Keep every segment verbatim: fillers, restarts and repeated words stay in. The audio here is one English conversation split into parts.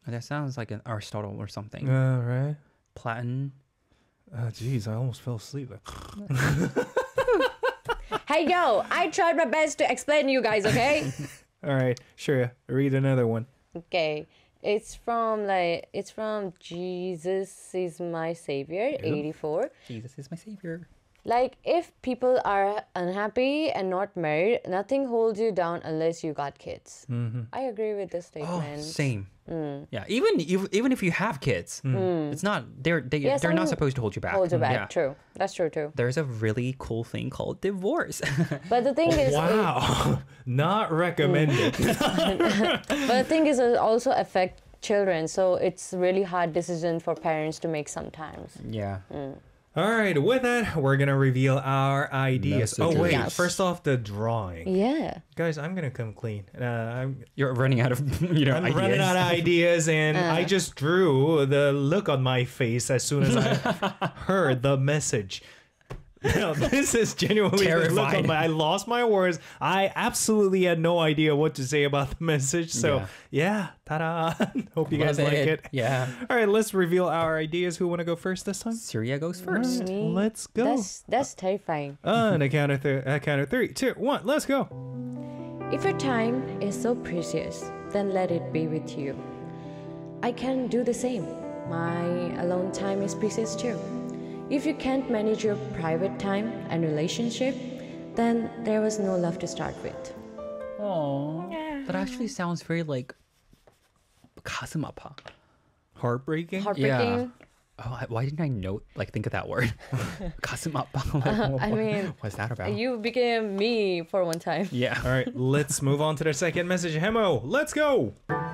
That sounds like an Aristotle or something. Uh, right. Platon. Oh, jeez, I almost fell asleep. Hey, yo, I tried my best to explain to you guys, okay? All right, sure. Read another one. Okay. It's from like it's from Jesus is my savior, eighty-four. Jesus is my savior. Like if people are unhappy and not married, nothing holds you down unless you got kids. Mm-hmm. I agree with this Oh, statement. same. Mm. Yeah, even if, even if you have kids, Mm. it's not they're they, Yeah, they're not some supposed to hold you back. Hold you back. Yeah. True. That's true too. There's a really cool thing called divorce. But the thing is, Wow, not recommended. but the thing is, it also affect children. So it's really hard decision for parents to make sometimes. Yeah. Mm. All right, with that, we're gonna reveal our ideas. Oh wait, Yes. first off, the drawing. Yeah. Guys, I'm gonna come clean. Uh, I'm You're running out of you know I'm ideas. running out of ideas, and Uh. I just drew the look on my face as soon as I heard the message. No, this is genuinely the look on Terrified. my. I lost my words. I absolutely had no idea what to say about the message. So yeah, ta-da! Hope you guys Love like it. Yeah. All right, let's reveal our ideas. Who want to go first this time? Syria goes first. Right, Me? let's go. That's that's terrifying. On a count of th- uh, count of three, two, one. Let's go. If your time is so precious, then let it be with you. I can do the same. My alone time is precious too. If you can't manage your private time and relationship, then there was no love to start with. Oh, that actually sounds very like 가슴 아파. Heartbreaking. Heartbreaking. Oh, I- why didn't I know like think of that word? 가슴 아파. Like, Uh, I what- mean, what's that about? You became me for one time. Yeah. All right, let's move on to the second message. Hemo, let's go.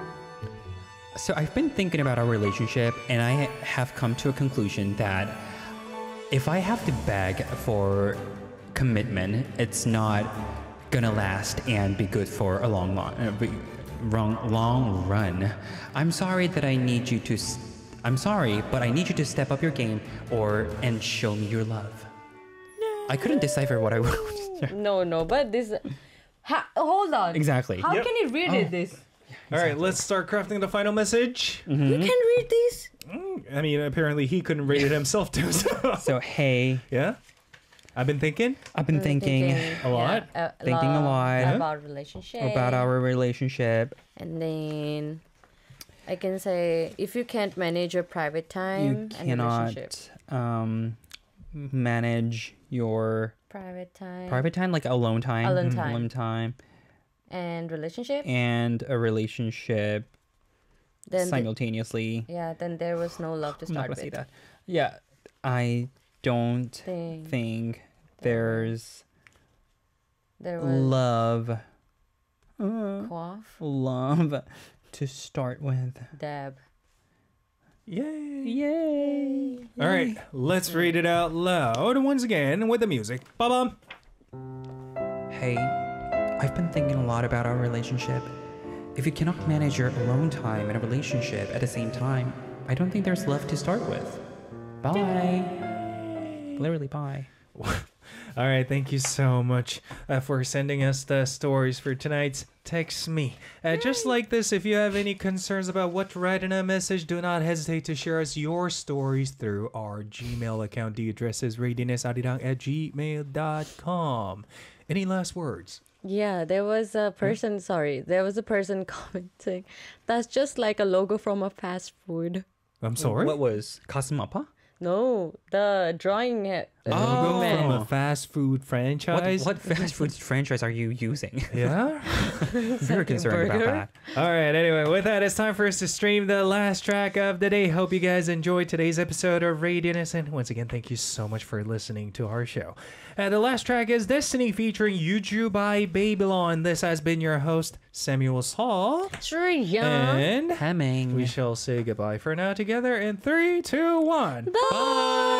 So I've been thinking about our relationship, and I have come to a conclusion that if I have to beg for commitment, it's not gonna last and be good for a long, long, uh, be- long, long run. I'm sorry that I need you to. S- I'm sorry, but I need you to step up your game, or and show me your love. I couldn't decipher what I wrote. No, no, but this. Ha, hold on. Exactly. How Yep. can you read it? This. All right, let's start crafting the final message. You can read this. Mm, I mean, apparently he couldn't read it himself too. So. So hey, Yeah, I've been thinking. I've been thinking A lot? yeah, Thinking a lot. about relationship. about our relationship. And then I can say if you can't manage your private time You and relationship. cannot um, manage your Private time. private time, like alone time, Alone Mhm. time. alone time, and relationship. and a relationship Then the- simultaneously. yeah, then there was no love to I'm not start gonna with. say that. Yeah, I don't Thing. think there's There was love, uh, quaff, love to start with. dab. Yay! Yay! All right, let's read it out loud once again with the music. Ba-bum. Hey, I've been thinking a lot about our relationship. If you cannot manage your alone time and a relationship at the same time, I don't think there's love to start with. Bye. Literally, bye. All right, thank you so much uh, for sending us the stories for tonight's Text Me. Uh, just like this, if you have any concerns about what to write in a message, do not hesitate to share us your stories through our Gmail account. The address is radianesarirang at gmail dot com. Any last words? Yeah, there was a person. Sorry, there was a person commenting. That's just like a logo from a fast food. I'm sorry? What was 가슴 아파? No, the drawing. ha- A logo Oh. from a fast food What, franchise? what fast food franchise are you using? Yeah? Very concerned about burger? that. All right, anyway, with that, it's time for us to stream the last track of the day. Hope you guys enjoyed today's episode of Radiance. And once again, thank you so much for listening to our show. And the last track is Destiny featuring Yuju by Babylon. This has been your host, Samuel Saul. Sure, yeah. And Hemming. we shall say goodbye for now together in three, two, one. Bye.